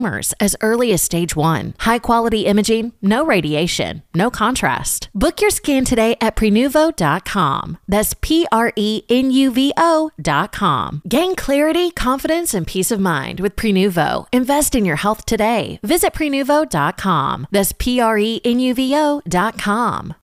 as early as stage 1. High-quality imaging, no radiation, no contrast. Book your scan today at Prenuvo.com. That's Prenuvo.com. Gain clarity, confidence, and peace of mind with Prenuvo. Invest in your health today. Visit Prenuvo.com. That's Prenuvo.com.